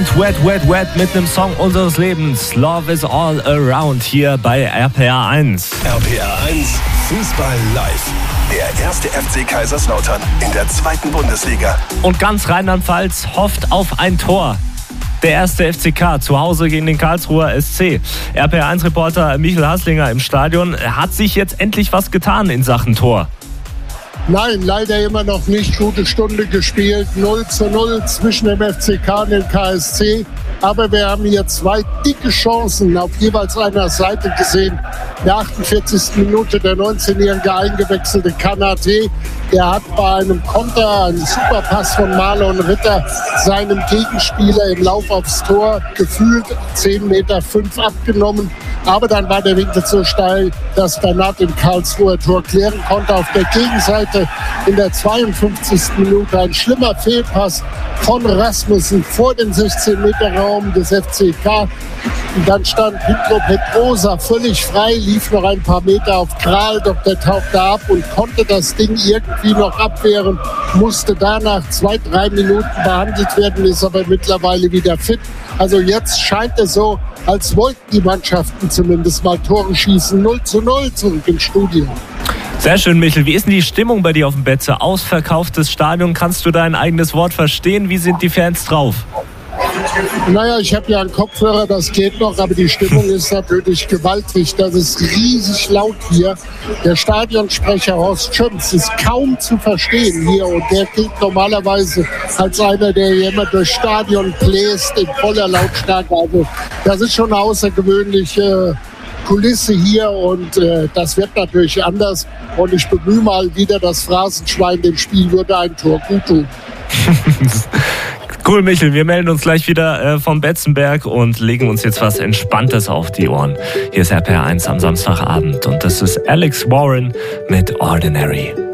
Wet, Wet, Wet mit einem Song unseres Lebens. Love is all around hier bei RPA 1. RPA 1, Fußball live. Der erste FC Kaiserslautern in der 2. Bundesliga. Und ganz Rheinland-Pfalz hofft auf ein Tor. Der erste FCK zu Hause gegen den Karlsruher SC. RPA1-Reporter Michael Haslinger im Stadion. Hat sich jetzt endlich was getan in Sachen Tor? Nein, leider immer noch nicht. Gute Stunde gespielt. 0:0 zwischen dem FCK und dem KSC. Aber wir haben hier 2 dicke Chancen auf jeweils einer Seite gesehen. In der 48. Minute der 19-jährige eingewechselte Kanate. Der hat bei einem Konter, einen Superpass von Marlon Ritter, seinem Gegenspieler im Lauf aufs Tor gefühlt 10,5 Meter abgenommen. Aber dann war der Winkel so steil, dass Bernat im Karlsruher Tor klären konnte. Auf der Gegenseite in der 52. Minute ein schlimmer Fehlpass von Rasmussen vor den 16-Meter-Raum des FCK. Und dann stand Pedro Pedrosa völlig frei, lief noch ein paar Meter auf Kral, doch der tauchte ab und konnte das Ding irgendwie noch abwehren, musste danach 2-3 Minuten behandelt werden, ist aber mittlerweile wieder fit. Also jetzt scheint es so, als wollten die Mannschaften zumindest mal Tore schießen. 0:0 zurück ins Studio. Sehr schön, Michel. Wie ist denn die Stimmung bei dir auf dem Betze? Ausverkauftes Stadion. Kannst du dein eigenes Wort verstehen? Wie sind die Fans drauf? Naja, ich habe ja einen Kopfhörer, das geht noch, aber die Stimmung ist natürlich gewaltig. Das ist riesig laut hier. Der Stadionsprecher Horst Schöms ist kaum zu verstehen hier und der gilt normalerweise als einer, der hier immer durchs Stadion bläst in voller Lautstärke. Also das ist schon eine außergewöhnliche Kulisse hier und das wird natürlich anders. Und ich bemühe mal wieder das Phrasenschwein, dem Spiel würde ein Tor gut tun. Cool, Michel. Wir melden uns gleich wieder vom Betzenberg und legen uns jetzt was Entspanntes auf die Ohren. Hier ist RPA 1 am Samstagabend und das ist Alex Warren mit Ordinary.